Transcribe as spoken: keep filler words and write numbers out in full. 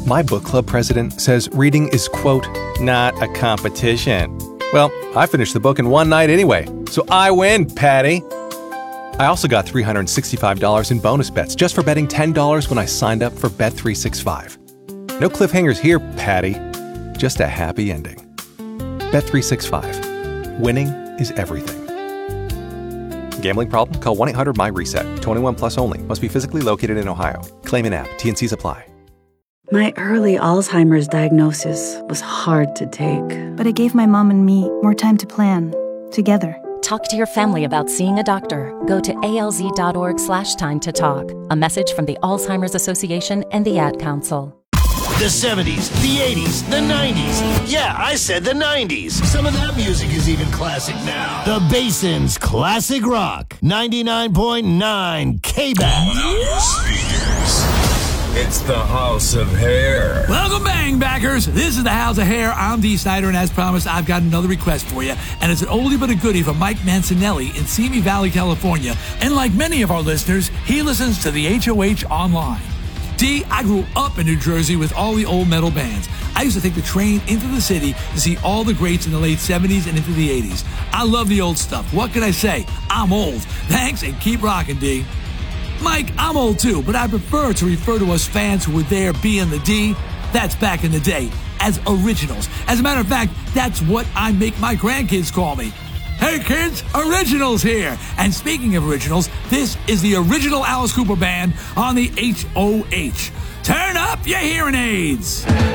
My book club president says reading is, quote, not a competition. Well, I finished the book in one night anyway, so I win, Patty. I also got three hundred sixty-five dollars in bonus bets just for betting ten dollars when I signed up for Bet three sixty-five. No cliffhangers here, Patty. Just a happy ending. Bet three sixty-five. Winning is everything. Gambling problem? Call one eight hundred M Y reset. twenty-one plus only. Must be physically located in Ohio. Claim in app. T N Cs apply. My early Alzheimer's diagnosis was hard to take. But it gave my mom and me more time to plan, together. Talk to your family about seeing a doctor. Go to alz.org slash time to talk. A message from the Alzheimer's Association and the Ad Council. The seventies, the eighties, the nineties. Yeah, I said the nineties. Some of that music is even classic now. The Basin's Classic Rock. ninety-nine point nine K-Back. Speakers. It's the House of Hair. Welcome, bang backers. This is the House of Hair. I'm Dee Snider, and as promised, I've got another request for you. And it's an oldie but a goodie from Mike Mancinelli in Simi Valley, California. And like many of our listeners, he listens to the H O H online. D, I grew up in New Jersey with all the old metal bands. I used to take the train into the city to see all the greats in the late seventies and into the eighties. I love the old stuff. What can I say? I'm old. Thanks, and keep rocking, D. Mike, I'm old too, but I prefer to refer to us fans who were there being the D, that's back in the day, as originals. As a matter of fact, that's what I make my grandkids call me. Hey kids, Originals here. And speaking of originals, this is the original Alice Cooper Band on the H O H. Turn up your hearing aids.